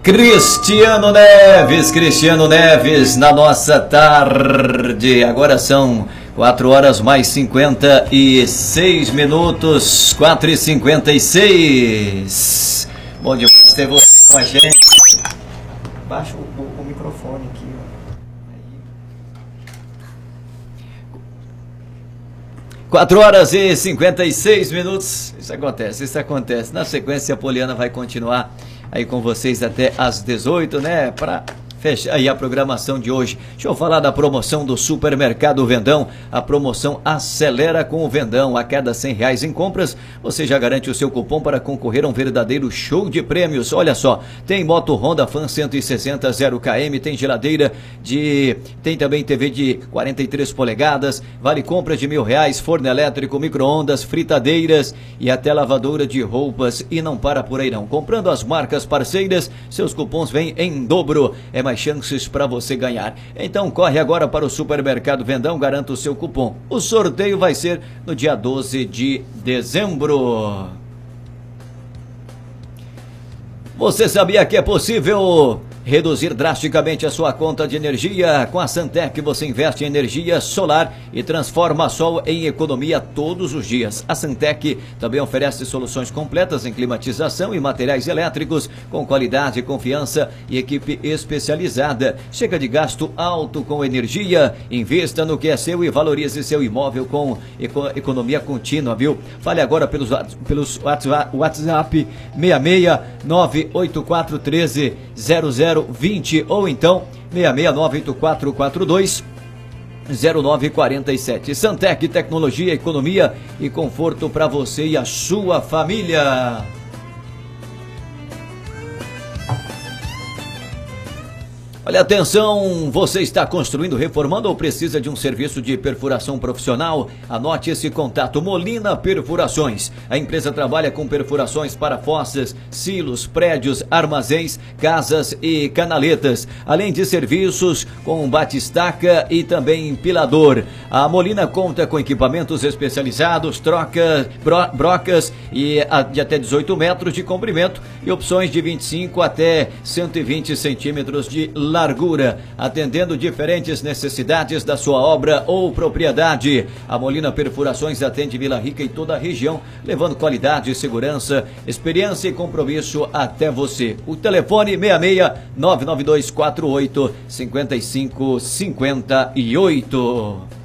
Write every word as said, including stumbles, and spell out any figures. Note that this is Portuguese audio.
Cristiano Neves, Cristiano Neves na nossa tarde. Agora são quatro horas mais cinquenta e seis minutos, quatro e cinquenta e seis. Bom demais ter você com a gente. Baixa o, o, o microfone aqui, ó. quatro horas e cinquenta e seis minutos. Isso acontece, isso acontece. Na sequência, a Poliana vai continuar aí com vocês até às dezoito, né? Para fechar aí a programação de hoje. Deixa eu falar da promoção do Supermercado Vendão. A promoção acelera com o Vendão. A cada cem reais em compras, você já garante o seu cupom para concorrer a um verdadeiro show de prêmios. Olha só, tem moto Honda Fan cento e sessenta zero km, tem geladeira de... tem também T V de quarenta e três polegadas, vale compra de mil reais, forno elétrico, micro-ondas, fritadeiras e até lavadora de roupas. E não para por aí não. Comprando as marcas parceiras, seus cupons vêm em dobro. É mais chances para você ganhar. Então corre agora para o Supermercado Vendão, garanta o seu cupom. O sorteio vai ser no dia doze de dezembro. Você sabia que é possível reduzir drasticamente a sua conta de energia? Com a Santec você investe em energia solar e transforma sol em economia todos os dias. A Santec também oferece soluções completas em climatização e materiais elétricos com qualidade, confiança e equipe especializada. Chega de gasto alto com energia, investa no que é seu e valorize seu imóvel com eco economia contínua, viu? Fale agora pelos, pelos WhatsApp, WhatsApp seis seis nove oito quatro um três zero zero vinte ou então seis seis nove oito quatro quatro dois zero nove quatro sete. Santec, tecnologia, economia e conforto para você e a sua família. Olha, atenção, você está construindo, reformando ou precisa de um serviço de perfuração profissional? Anote esse contato: Molina Perfurações. A empresa trabalha com perfurações para fossas, silos, prédios, armazéns, casas e canaletas, além de serviços com batistaca e também empilador. A Molina conta com equipamentos especializados, troca, bro, brocas e a, de até dezoito metros de comprimento e opções de vinte e cinco até cento e vinte centímetros de largura, atendendo diferentes necessidades da sua obra ou propriedade. A Molina Perfurações atende Vila Rica e toda a região, levando qualidade, segurança, experiência e compromisso até você. O telefone seis seis nove nove dois quatro oito cinco cinco cinco oito.